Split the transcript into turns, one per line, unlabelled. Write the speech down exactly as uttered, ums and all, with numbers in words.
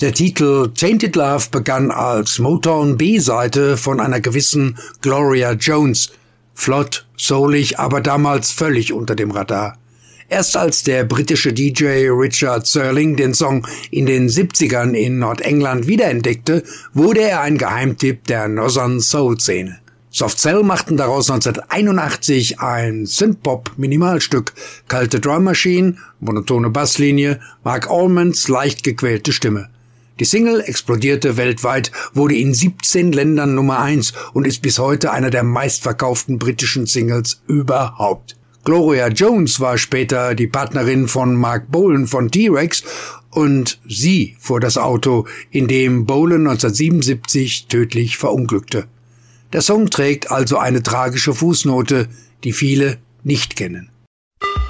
Der Titel Tainted Love begann als Motown-B-Seite von einer gewissen Gloria Jones. Flott, soulig, aber damals völlig unter dem Radar. Erst als der britische D J Richard Serling den Song in den siebzigern in Nordengland wiederentdeckte, wurde er ein Geheimtipp der Northern Soul-Szene. Soft Cell machten daraus neunzehnhunderteinundachtzig ein Synthpop-Minimalstück, kalte Drummaschinen, monotone Basslinie, Mark Almonds leicht gequälte Stimme. Die Single explodierte weltweit, wurde in siebzehn Ländern Nummer eins und ist bis heute einer der meistverkauften britischen Singles überhaupt. Gloria Jones war später die Partnerin von Mark Bolan von T-Rex und sie fuhr das Auto, in dem Bolan neunzehnhundertsiebenundsiebzig tödlich verunglückte. Der Song trägt also eine tragische Fußnote, die viele nicht kennen.